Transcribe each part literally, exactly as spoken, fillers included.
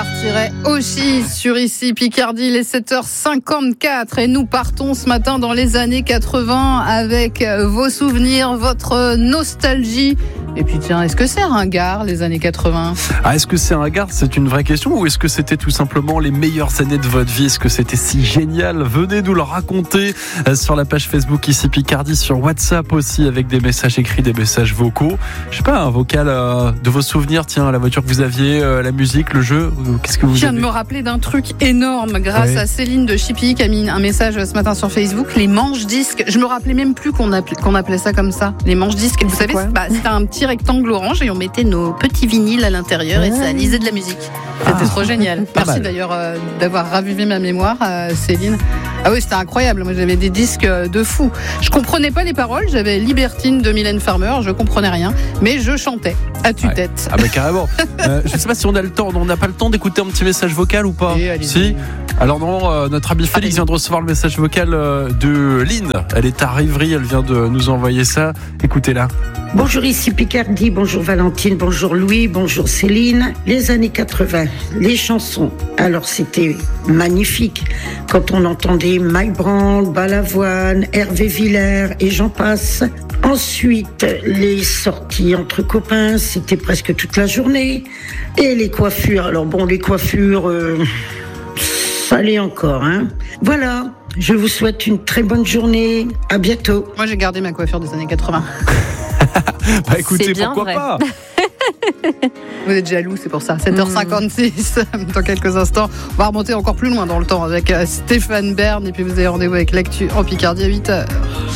partirait aussi sur ici Picardie, les sept heures cinquante-quatre, et nous partons ce matin dans les années quatre-vingts avec vos souvenirs, votre nostalgie. Et puis tiens, est-ce que c'est ringard les années quatre-vingts ? Ah, est-ce que c'est ringard ? C'est une vraie question. Ou est-ce que c'était tout simplement les meilleures années de votre vie ? Est-ce que c'était si génial ? Venez nous le raconter sur la page Facebook ici Picardie, sur WhatsApp aussi, avec des messages écrits, des messages vocaux. Je sais pas, un vocal euh, de vos souvenirs, tiens, la voiture que vous aviez, euh, la musique, le jeu, qu'est-ce que vous Je viens avez ? de me rappeler d'un truc énorme grâce ouais. à Céline de Chippy qui a mis un message ce matin sur Facebook, les manches-disques. Je me rappelais même plus qu'on appelait, qu'on appelait ça comme ça, les manches-disques. Vous savez, bah, c'était un petit rectangle orange et on mettait nos petits vinyles à l'intérieur ouais. et ça lisait de la musique. C'était ah. trop génial. Merci d'ailleurs euh, d'avoir ravivé ma mémoire, euh, Céline. Ah oui, c'était incroyable. Moi, j'avais des disques de fou. Je comprenais pas les paroles. J'avais Libertine de Mylène Farmer. Je comprenais rien, mais je chantais à tue-tête. Ouais. Ah bah carrément. euh, je sais pas si on a le temps. On n'a pas le temps d'écouter un petit message vocal ou pas ? Et, si. Alors non, euh, notre ami Félix allez. vient de recevoir le message vocal euh, de Lynn. Elle est à Rivry. Elle vient de nous envoyer ça. Écoutez-la. Bonjour ici Picardie, bonjour Valentine, bonjour Louis, bonjour Céline. Les années quatre-vingts, les chansons, alors c'était magnifique. Quand on entendait Mike Brand, Balavoine, Hervé Villers et j'en passe. Ensuite, les sorties entre copains, c'était presque toute la journée. Et les coiffures, alors bon, les coiffures, euh, ça allait encore, hein. Voilà, je vous souhaite une très bonne journée, à bientôt. Moi j'ai gardé ma coiffure des années quatre-vingts. Bah écoutez, c'est bien pourquoi vrai. pas. Vous êtes jaloux, c'est pour ça. sept heures cinquante-six, dans quelques instants. On va remonter encore plus loin dans le temps avec Stéphane Bern. Et puis vous avez rendez-vous avec l'actu en Picardie à huit heures.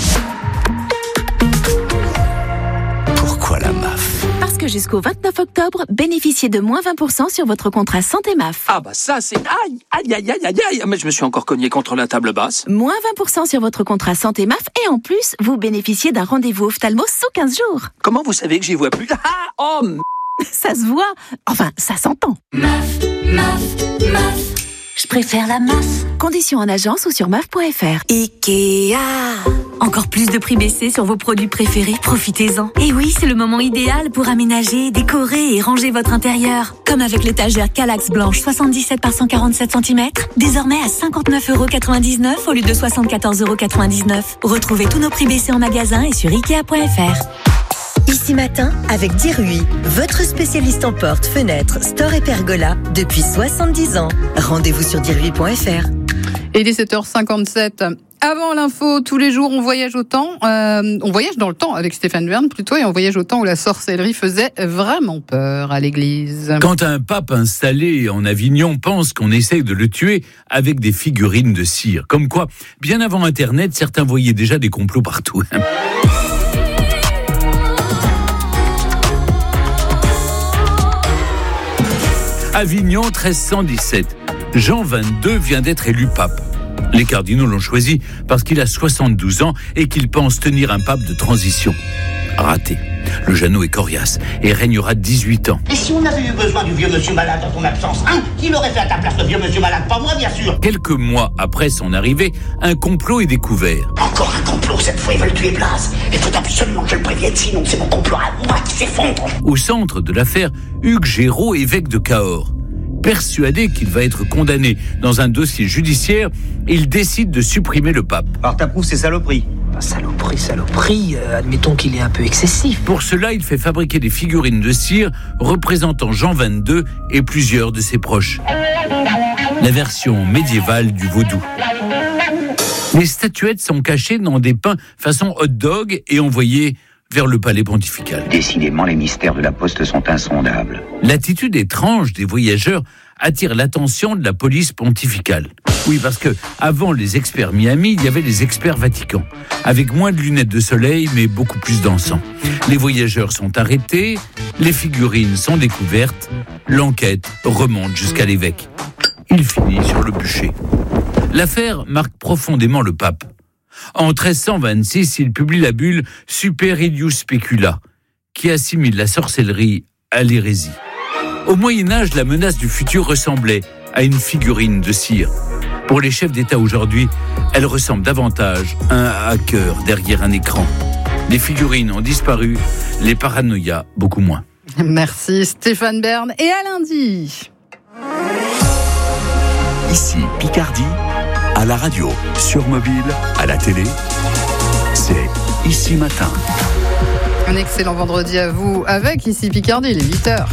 Pourquoi la M A F ? Parce que jusqu'au vingt-neuf octobre, bénéficiez de moins vingt pour cent sur votre contrat santé M A F. Ah bah ça c'est... Aïe, aïe, aïe, aïe, aïe, aïe. Mais je me suis encore cogné contre la table basse. Moins vingt pour cent sur votre contrat santé M A F et en plus, vous bénéficiez d'un rendez-vous ophtalmo sous quinze jours. Comment vous savez que j'y vois plus ? Ah, oh m... Ça se voit. Enfin, ça s'entend. M A F, M A F, M A F. Je préfère la M A F. Conditions en agence ou sur M A F point F R. Ikea. Encore plus de prix baissés sur vos produits préférés, profitez-en. Et oui, c'est le moment idéal pour aménager, décorer et ranger votre intérieur. Comme avec l'étagère Kallax blanche soixante-dix-sept par cent quarante-sept centimètres, désormais à cinquante-neuf euros quatre-vingt-dix-neuf au lieu de soixante-quatorze euros quatre-vingt-dix-neuf. Retrouvez tous nos prix baissés en magasin et sur ikea point F R. Ici Matin avec Dirui, votre spécialiste en portes, fenêtres, stores et pergola depuis soixante-dix ans. Rendez-vous sur dirui point F R. Et il est sept heures cinquante-sept. Avant l'info, tous les jours, on voyage au temps. Euh, on voyage dans le temps avec Stéphane Bern plutôt, et on voyage au temps où la sorcellerie faisait vraiment peur à l'église. Quand un pape installé en Avignon pense qu'on essaye de le tuer avec des figurines de cire. Comme quoi, bien avant Internet, certains voyaient déjà des complots partout. Avignon treize cent dix-sept. Jean vingt-deux vient d'être élu pape. Les cardinaux l'ont choisi parce qu'il a soixante-douze ans et qu'il pense tenir un pape de transition. Raté. Le Jeannot est coriace et régnera dix-huit ans. Et si on avait eu besoin du vieux monsieur malade dans ton absence, hein ? Qui l'aurait fait à ta place, le vieux monsieur malade ? Pas moi, bien sûr. Quelques mois après son arrivée, un complot est découvert. Encore un complot, cette fois ils veulent tuer Blaise. Il faut absolument que je le prévienne, sinon c'est mon complot à moi qui s'effondre. Au centre de l'affaire, Hugues Géraud, évêque de Cahors. Persuadé qu'il va être condamné dans un dossier judiciaire, il décide de supprimer le pape. Alors t'approuves ces saloperies ? Bah, saloperie, saloperie, euh, admettons qu'il est un peu excessif. Pour cela, il fait fabriquer des figurines de cire représentant Jean vingt-deux et plusieurs de ses proches. La version médiévale du vaudou. Les statuettes sont cachées dans des pains façon hot dog et envoyées vers le palais pontifical. Décidément, les mystères de la poste sont insondables. L'attitude étrange des voyageurs attire l'attention de la police pontificale. Oui, parce que avant les experts Miami, il y avait les experts Vatican, avec moins de lunettes de soleil, mais beaucoup plus d'encens. Les voyageurs sont arrêtés, les figurines sont découvertes, l'enquête remonte jusqu'à l'évêque. Il finit sur le bûcher. L'affaire marque profondément le pape. En treize cent vingt-six, il publie la bulle Super Idius Specula, qui assimile la sorcellerie à l'hérésie. Au Moyen-Âge, la menace du futur ressemblait à une figurine de cire. Pour les chefs d'État aujourd'hui, elle ressemble davantage à un hacker derrière un écran. Les figurines ont disparu, les paranoïas beaucoup moins. Merci Stéphane Bern, et à lundi. Picardie, à la radio, sur mobile, à la télé, c'est Ici Matin. Un excellent vendredi à vous avec Ici Picardie, il est huit heures.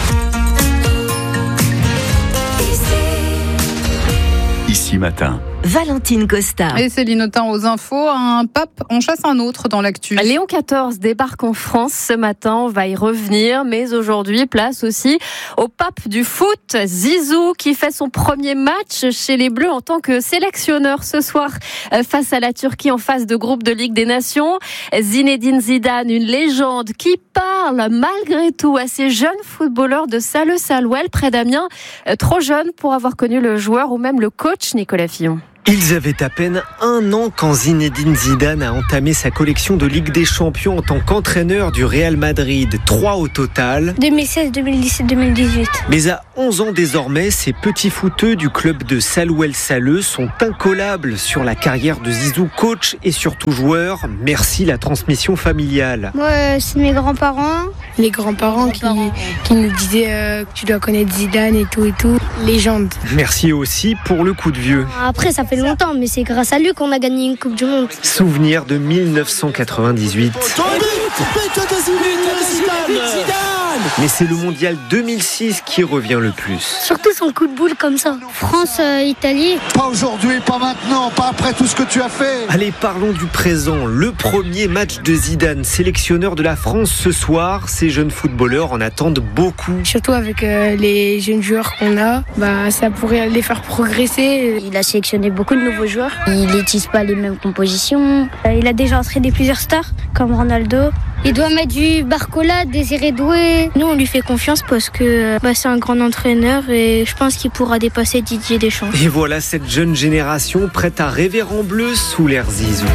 Ici Matin. Valentine Costa. Et Céline Autain aux infos. Un pape en chasse un autre dans l'actu. Léon quatorze débarque en France ce matin. On va y revenir. Mais aujourd'hui, place aussi au pape du foot, Zizou, qui fait son premier match chez les Bleus en tant que sélectionneur ce soir face à la Turquie en phase de groupe de Ligue des Nations. Zinedine Zidane, une légende qui parle malgré tout à ces jeunes footballeurs de Salleux-Salouel près d'Amiens, trop jeunes pour avoir connu le joueur ou même le coach Nicolas Fillon. Ils avaient à peine un an quand Zinedine Zidane a entamé sa collection de Ligue des Champions en tant qu'entraîneur du Real Madrid. Trois au total. deux mille seize, deux mille dix-sept, deux mille dix-huit. Mais à onze ans désormais, ces petits footeux du club de Salouel-Salleux sont incollables sur la carrière de Zizou, coach et surtout joueur. Merci la transmission familiale. Moi, c'est mes grands-parents. Les grands-parents qui, qui nous disaient euh, que tu dois connaître Zidane et tout et tout. Légende. Merci aussi pour le coup de vieux. Après, ça fait longtemps, mais c'est grâce à lui qu'on a gagné une Coupe du Monde. Souvenir de mille neuf cent quatre-vingt-dix-huit. Mais c'est le mondial deux mille six qui revient le plus. Surtout son coup de boule comme ça. France-Italie. Euh, pas aujourd'hui, pas maintenant, pas après tout ce que tu as fait. Allez, parlons du présent. Le premier match de Zidane, sélectionneur de la France ce soir. Ces jeunes footballeurs en attendent beaucoup. Surtout avec euh, les jeunes joueurs qu'on a, bah, ça pourrait les faire progresser. Il a sélectionné beaucoup de nouveaux joueurs. Il n'utilise pas les mêmes compositions. Il a déjà entraîné plusieurs stars, comme Ronaldo. Il doit mettre du Barcola, Désiré Doué. Nous, on lui fait confiance parce que bah, c'est un grand entraîneur et je pense qu'il pourra dépasser Didier Deschamps. Et voilà cette jeune génération prête à rêver en bleu sous l'air Zizou.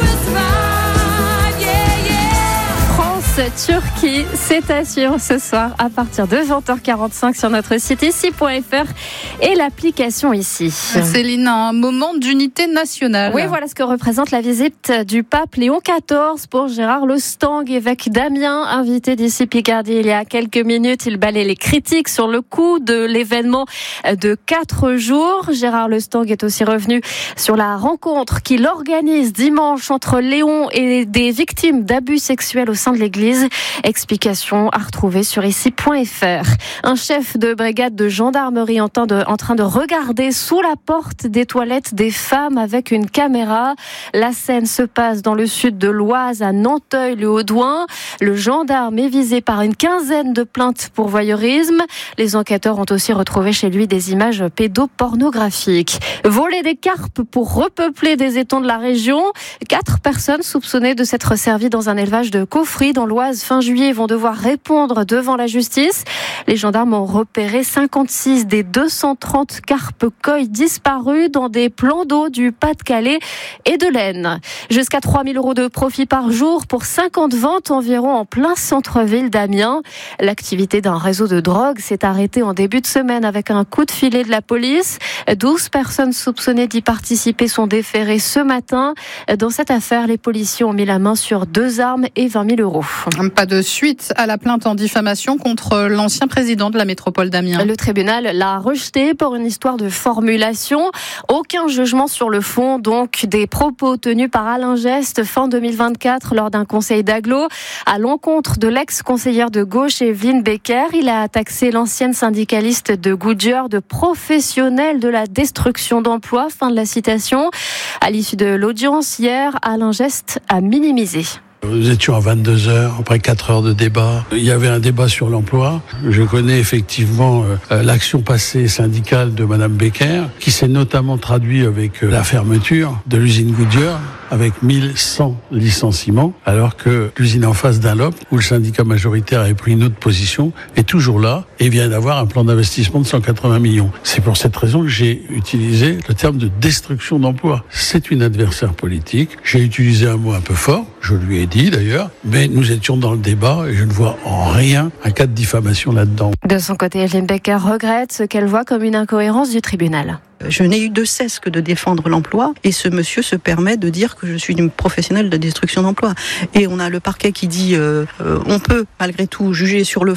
Turquie, c'est assuré ce soir à partir de vingt heures quarante-cinq sur notre site ici point f r et l'application ici. Céline, un moment d'unité nationale. Oui, voilà ce que représente la visite du pape Léon quatorze pour Gérard Lestang, évêque d'Amiens, invité d'ici Picardie il y a quelques minutes. Il balaie les critiques sur le coût de l'événement de quatre jours. Gérard Lestang est aussi revenu sur la rencontre qu'il organise dimanche entre Léon et des victimes d'abus sexuels au sein de l'Église. Explication à retrouver sur ici point f r. Un chef de brigade de gendarmerie en train de, en train de regarder sous la porte des toilettes des femmes avec une caméra. La scène se passe dans le sud de l'Oise, à Nanteuil-le-Haudouin. Le gendarme est visé par une quinzaine de plaintes pour voyeurisme. Les enquêteurs ont aussi retrouvé chez lui des images pédopornographiques. Voler des carpes pour repeupler des étangs de la région. Quatre personnes soupçonnées de s'être servies dans un élevage de Caufry dans l'Oise fin juillet vont devoir répondre devant la justice. Les gendarmes ont repéré cinquante-six des deux cent trente carpes coilles disparues dans des plans d'eau du Pas-de-Calais et de l'Aisne. Jusqu'à trois mille euros de profit par jour pour cinquante ventes environ en plein centre-ville d'Amiens. L'activité d'un réseau de drogue s'est arrêtée en début de semaine avec un coup de filet de la police. douze personnes soupçonnées d'y participer sont déférées ce matin. Dans cette affaire, les policiers ont mis la main sur deux armes et vingt mille euros. Pas de suite à la plainte en diffamation contre l'ancien président de la métropole d'Amiens. Le tribunal l'a rejeté pour une histoire de formulation. Aucun jugement sur le fond, donc des propos tenus par Alain Geste fin deux mille vingt-quatre lors d'un conseil d'agglo à l'encontre de l'ex-conseillère de gauche Evelyne Becker. Il a taxé l'ancienne syndicaliste de Goodyear de professionnelle de la destruction d'emplois. Fin de la citation. À l'issue de l'audience hier, Alain Geste a minimisé. Nous étions à vingt-deux heures, après quatre heures de débat. Il y avait un débat sur l'emploi. Je connais effectivement euh, l'action passée syndicale de Madame Becker, qui s'est notamment traduit avec euh, la fermeture de l'usine Goodyear, avec mille cent licenciements, alors que l'usine en face Dunlop, où le syndicat majoritaire avait pris une autre position, est toujours là et vient d'avoir un plan d'investissement de cent quatre-vingts millions. C'est pour cette raison que j'ai utilisé le terme de destruction d'emplois. C'est une adversaire politique. J'ai utilisé un mot un peu fort, je lui ai dit d'ailleurs, mais nous étions dans le débat et je ne vois en rien un cas de diffamation là-dedans. De son côté, Evelyne Becker regrette ce qu'elle voit comme une incohérence du tribunal. Je n'ai eu de cesse que de défendre l'emploi et ce monsieur se permet de dire que je suis une professionnelle de destruction d'emploi. Et on a le parquet qui dit euh, euh, on peut malgré tout juger sur le fond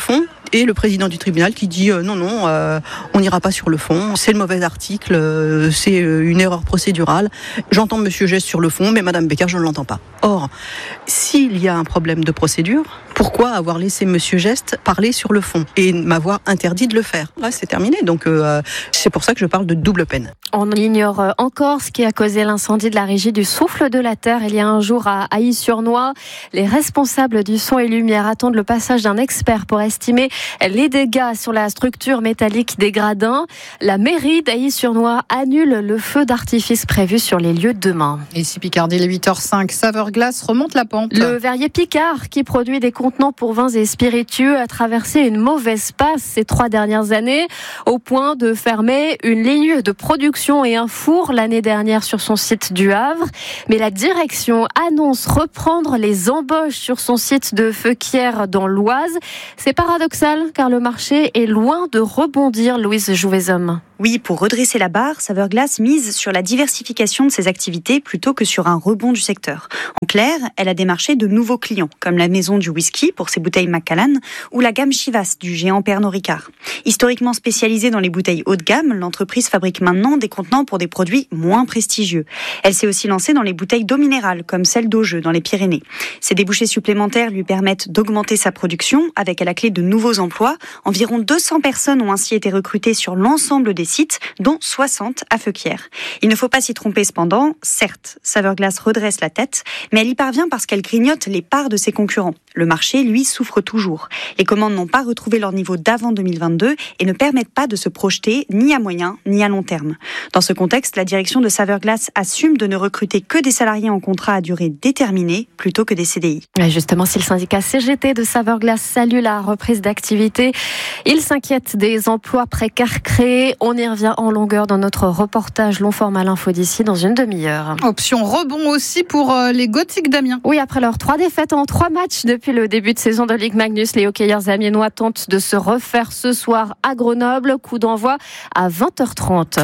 Et le président du tribunal qui dit euh, non, non, euh, on n'ira pas sur le fond, c'est le mauvais article, euh, c'est une erreur procédurale. J'entends Monsieur Geste sur le fond, mais Madame Becker, je ne l'entends pas. Or, s'il y a un problème de procédure, pourquoi avoir laissé Monsieur Geste parler sur le fond et m'avoir interdit de le faire? Là, c'est terminé. Donc, euh, c'est pour ça que je parle de double peine. On ignore encore ce qui a causé l'incendie de la régie du Souffle de la Terre il y a un jour à Ailly-sur-Noix. Les responsables du son et lumière attendent le passage d'un expert pour estimer les dégâts sur la structure métallique des gradins. La mairie d'Ailly-sur-Noix annule le feu d'artifice prévu sur les lieux demain. Ici Picardie, les huit heures cinq, Saveur Glace remonte la pente. Le verrier Picard, qui produit des contenants pour vins et spiritueux, a traversé une mauvaise passe ces trois dernières années, au point de fermer une ligne de production et un four l'année dernière sur son site du Havre. Mais la direction annonce reprendre les embauches sur son site de Feuquières dans l'Oise. C'est paradoxal car le marché est loin de rebondir, Louise Jouvezhomme. Oui, pour redresser la barre, Saveur Glace mise sur la diversification de ses activités plutôt que sur un rebond du secteur. En clair, elle a démarché de nouveaux clients, comme la maison du whisky pour ses bouteilles Macallan ou la gamme Chivas du géant Pernod Ricard. Historiquement spécialisée dans les bouteilles haut de gamme, l'entreprise fabrique maintenant des contenants pour des produits moins prestigieux. Elle s'est aussi lancée dans les bouteilles d'eau minérale, comme celle d'Augeux dans les Pyrénées. Ces débouchés supplémentaires lui permettent d'augmenter sa production, avec à la clé de nouveaux emplois. Environ deux cents personnes ont ainsi été recrutées sur l'ensemble des sites, dont soixante à Feuquières. Il ne faut pas s'y tromper cependant. Certes, Saveur Glace redresse la tête, mais elle y parvient parce qu'elle grignote les parts de ses concurrents. Le marché, lui, souffre toujours. Les commandes n'ont pas retrouvé leur niveau d'avant deux mille vingt-deux et ne permettent pas de se projeter ni à moyen ni à long terme. Dans ce contexte, la direction de Saveur Glace assume de ne recruter que des salariés en contrat à durée déterminée plutôt que des C D I. Et justement, si le syndicat C G T de Saveur Glace salue la reprise d'activité, il s'inquiète des emplois précaires créés. On y revient en longueur dans notre reportage long format l'info d'ici dans une demi-heure. Option rebond aussi pour les Gothiques d'Amiens. Oui, après leurs trois défaites en trois matchs depuis le début de saison de Ligue Magnus, les hockeyeurs amiénois tentent de se refaire ce soir à Grenoble. Coup d'envoi à vingt heures trente.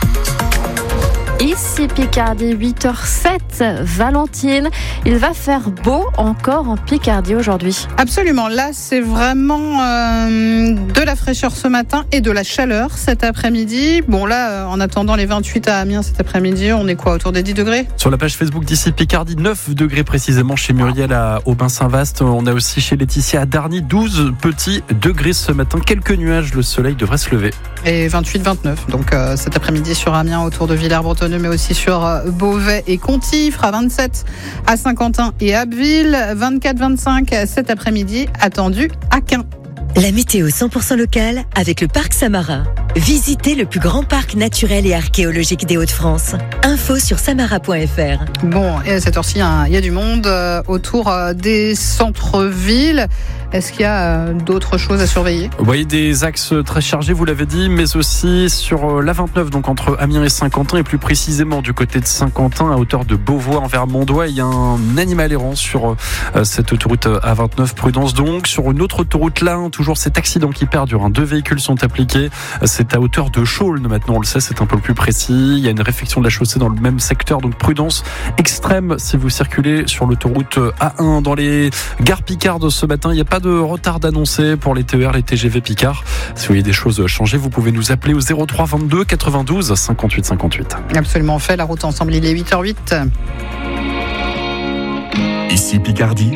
Ici Picardie, huit heures sept, Valentine. Il va faire beau encore en Picardie aujourd'hui. Absolument, là c'est vraiment euh, de la fraîcheur ce matin et de la chaleur cet après-midi. Bon là, euh, en attendant les vingt-huit à Amiens cet après-midi, on est quoi, autour des dix degrés? Sur la page Facebook d'ici Picardie, neuf degrés précisément chez Muriel à Aubin-Saint-Vaast. On a aussi chez Laetitia à Darny, douze petits degrés ce matin. Quelques nuages, le soleil devrait se lever. Et vingt-huit vingt-neuf, donc euh, cet après-midi sur Amiens, autour de Villers-Bretonneux, mais aussi sur Beauvais et Conty. Il fera vingt-sept à Saint-Quentin et Abbeville, vingt-quatre vingt-cinq cet après-midi, attendu à Caen. La météo cent pour cent locale avec le Parc Samarin. Visitez le plus grand parc naturel et archéologique des Hauts-de-France. Info sur samara point f r. Bon, et à cette heure-ci, il y a du monde autour des centres-villes. Est-ce qu'il y a d'autres choses à surveiller? Vous voyez des axes très chargés, vous l'avez dit, mais aussi sur l'A vingt-neuf, donc entre Amiens et Saint-Quentin, et plus précisément du côté de Saint-Quentin, à hauteur de Beauvois envers Mondois. Il y a un animal errant sur cette autoroute A vingt-neuf. Prudence donc. Sur une autre autoroute là, toujours cet accident qui perdure. Deux véhicules sont appliqués. C'est à hauteur de Chaulnes maintenant, on le sait, c'est un peu plus précis. Il y a une réfection de la chaussée dans le même secteur, donc prudence extrême si vous circulez sur l'autoroute A un. Dans les gares Picardes ce matin, il n'y a pas de retard d'annoncer pour les T E R, les T G V Picard. Si vous voyez des choses changer, vous pouvez nous appeler au zéro trois vingt-deux quatre-vingt-douze cinquante-huit cinquante-huit. Absolument, on fait la route ensemble, il est huit heures huit. Ici Picardie.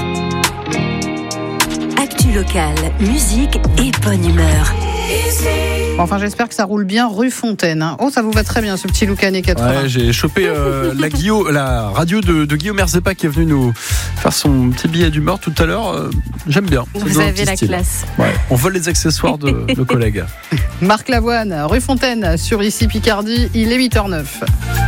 Actu locale, musique et bonne humeur. Enfin, j'espère que ça roule bien rue Fontaine. Hein. Oh, ça vous va très bien, ce petit look années quatre-vingts. Ouais, j'ai chopé euh, la, Guillaume, la radio de, de Guillaume Erzepa qui est venu nous faire son petit billet d'humeur tout à l'heure. Euh, j'aime bien. Vous avez la style. Classe. Ouais, on vole les accessoires de nos collègues. Marc Lavoine, rue Fontaine, sur Ici Picardie, il est huit heures neuf.